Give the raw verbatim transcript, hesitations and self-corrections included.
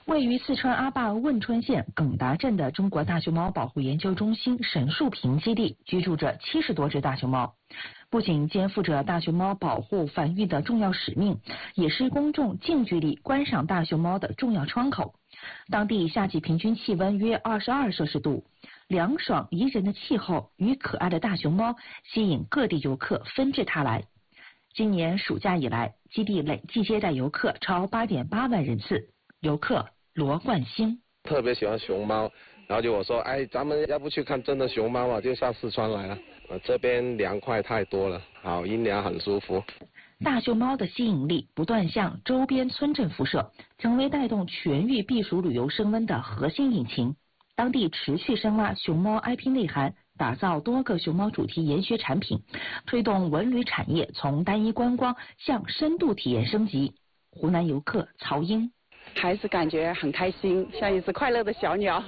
位于四川阿坝汶川县耿达镇的中国大熊猫保护研究中心沈树坪基地居住着七十多只大熊猫，不仅肩负着大熊猫保护繁育的重要使命，也是公众近距离观赏大熊猫的重要窗口。当地夏季平均气温约二十二摄氏度，凉爽宜人的气候与可爱的大熊猫吸引各地游客纷至沓来。今年暑假以来，基地累计接待游客超八点八万人次。游客罗冠星特别喜欢熊猫，然后就我说，哎，咱们要不去看真的熊猫啊？就上四川来了，呃，这边凉快太多了，好阴凉，很舒服。 大熊猫的吸引力不断向周边村镇辐射，成为带动全域避暑旅游升温的核心引擎。当地持续深挖熊猫 I P 内涵，打造多个熊猫主题研学产品，推动文旅产业从单一观光向深度体验升级。湖南游客曹英。 还是感觉很开心，像一只快乐的小鸟。